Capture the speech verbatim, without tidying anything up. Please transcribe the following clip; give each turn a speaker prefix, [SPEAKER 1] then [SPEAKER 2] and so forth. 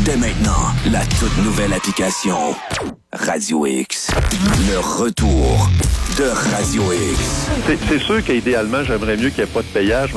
[SPEAKER 1] Dès maintenant, la toute nouvelle application Radio X. Le retour de Radio X.
[SPEAKER 2] C'est, c'est sûr qu'idéalement, j'aimerais mieux qu'il n'y ait pas de payage.